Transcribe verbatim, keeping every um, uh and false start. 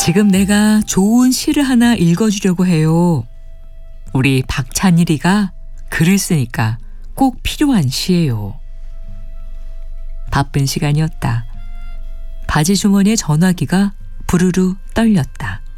지금 내가 좋은 시를 하나 읽어주려고 해요. 우리 박찬일이가 글을 쓰니까 꼭 필요한 시예요. 바쁜 시간이었다. 바지 주머니의 전화기가 부르르 떨렸다.